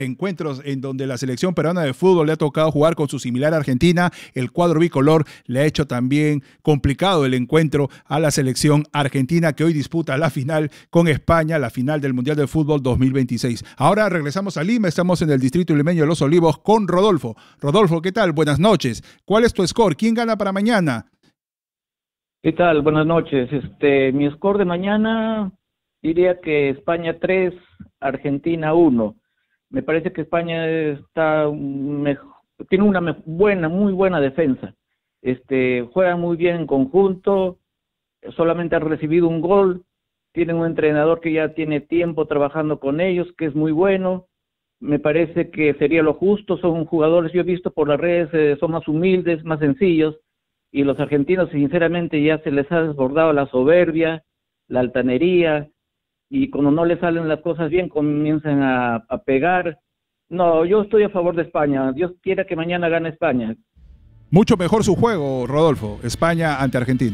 encuentros en donde la selección peruana de fútbol le ha tocado jugar con su similar Argentina, el cuadro bicolor le ha hecho también complicado el encuentro a la selección argentina que hoy disputa la final con España, la final del Mundial de Fútbol 2026. Ahora regresamos a Lima, estamos en el distrito limeño de Los Olivos con Rodolfo. Rodolfo, ¿qué tal? Buenas noches. ¿Cuál es tu score? ¿Quién gana para mañana? ¿Qué tal? Buenas noches. Mi score de mañana diría que España 3, Argentina 1. Me parece que España tiene una muy buena defensa. Juegan muy bien en conjunto, solamente han recibido un gol, tienen un entrenador que ya tiene tiempo trabajando con ellos, que es muy bueno. Me parece que sería lo justo, son jugadores, yo he visto por las redes, son más humildes, más sencillos, y los argentinos sinceramente ya se les ha desbordado la soberbia, la altanería, y cuando no les salen las cosas bien comienzan a pegar. No, yo estoy a favor de España. Dios quiera que mañana gane España. Mucho mejor su juego, Rodolfo, España ante Argentina.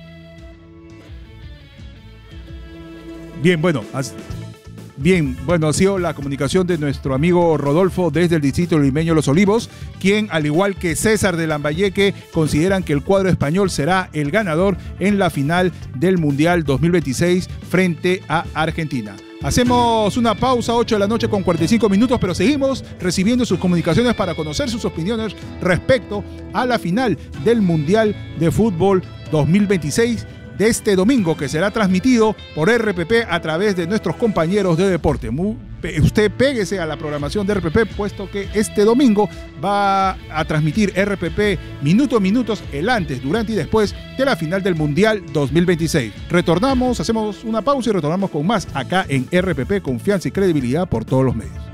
Bien, bueno, ha sido la comunicación de nuestro amigo Rodolfo desde el distrito limeño Los Olivos, quien, al igual que César de Lambayeque, consideran que el cuadro español será el ganador en la final del Mundial 2026 frente a Argentina. Hacemos una pausa, 8 de la noche con 45 minutos, pero seguimos recibiendo sus comunicaciones para conocer sus opiniones respecto a la final del Mundial de Fútbol 2026 de este domingo, que será transmitido por RPP a través de nuestros compañeros de deporte. Usted péguese a la programación de RPP, puesto que este domingo va a transmitir RPP minuto a minutos, el antes, durante y después de la final del Mundial 2026. Retornamos, hacemos una pausa y retornamos con más acá en RPP, confianza y credibilidad por todos los medios.